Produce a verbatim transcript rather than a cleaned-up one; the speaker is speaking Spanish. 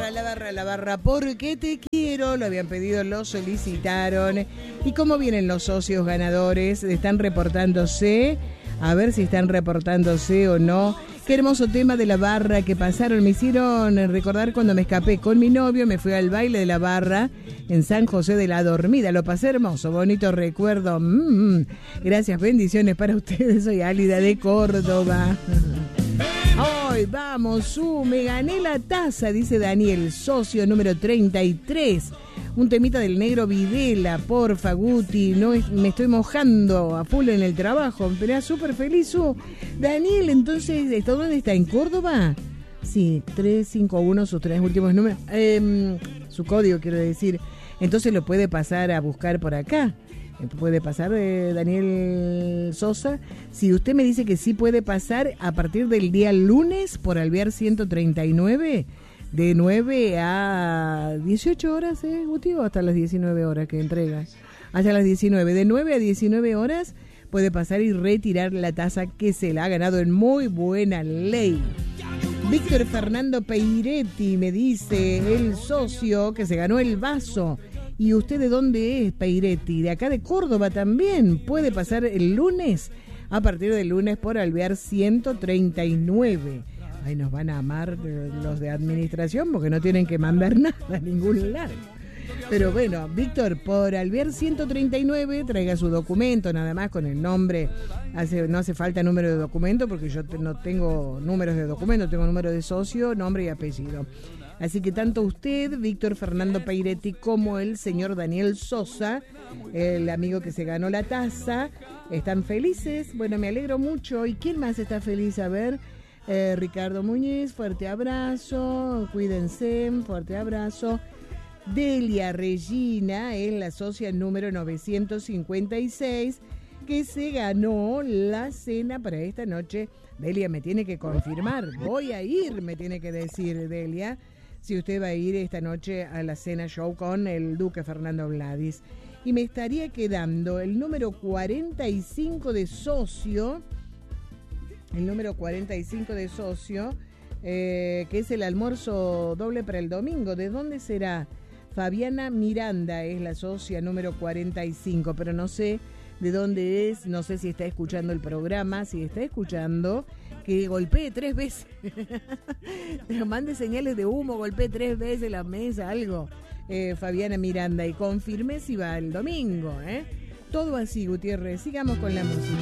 barra, la barra, la barra, porque te quiero, lo habían pedido, lo solicitaron. ¿Y cómo vienen los socios ganadores? ¿Están reportándose? A ver si están reportándose o no. Qué hermoso tema de la barra que pasaron. Me hicieron recordar cuando me escapé con mi novio, me fui al baile de la barra en San José de la Dormida. Lo pasé hermoso, bonito recuerdo. Mm, gracias, bendiciones para ustedes. Soy Álida de Córdoba. Hoy vamos, uh, me gané la taza, dice Daniel, socio número treinta y tres. Un temita del Negro Videla, porfa, Guti, no es, me estoy mojando a full en el trabajo, pero era súper feliz. Uh. Daniel, entonces, ¿está dónde está? ¿En Córdoba? Sí, tres cinco uno, sus tres últimos números, eh, su código quiero decir, entonces lo puede pasar a buscar por acá. Puede pasar, eh, Daniel Sosa. Si usted me dice que sí puede pasar a partir del día lunes por Alvear ciento treinta y nueve, de nueve a dieciocho horas, ¿eh, Guti? O hasta las diecinueve horas que entrega. Hasta las diecinueve. De nueve a diecinueve horas puede pasar y retirar la taza que se la ha ganado en muy buena ley. Víctor Fernando Peiretti me dice, el socio que se ganó el vaso. ¿Y usted de dónde es, Peiretti? De acá de Córdoba también. Puede pasar el lunes, a partir del lunes por Alvear ciento treinta y nueve. Ay, nos van a amar los de administración porque no tienen que mandar nada a ningún lado. Pero bueno, Víctor, por Alvear ciento treinta y nueve, traiga su documento, nada más con el nombre. Hace, no hace falta número de documento porque yo te, no tengo números de documento, tengo número de socio, nombre y apellido. Así que tanto usted, Víctor Fernando Peiretti, como el señor Daniel Sosa, el amigo que se ganó la taza, están felices. Bueno, me alegro mucho. ¿Y quién más está feliz? A ver, eh, Ricardo Muñiz, fuerte abrazo, cuídense, fuerte abrazo. Delia Regina es la socia número novecientos cincuenta y seis, que se ganó la cena para esta noche. Delia, me tiene que confirmar, voy a ir, me tiene que decir, Delia, si usted va a ir esta noche a la cena show con el Duque Fernando Vladis. Y me estaría quedando el número cuarenta y cinco de socio, el número cuarenta y cinco de socio, eh, que es el almuerzo doble para el domingo. ¿De dónde será? Fabiana Miranda es la socia número cuarenta y cinco, pero no sé de dónde es, no sé si está escuchando el programa, si está escuchando, que golpee tres veces, mande señales de humo, golpee tres veces la mesa, algo, eh, Fabiana Miranda, y confirme si va el domingo, ¿eh? Todo así, Gutiérrez, sigamos con la música.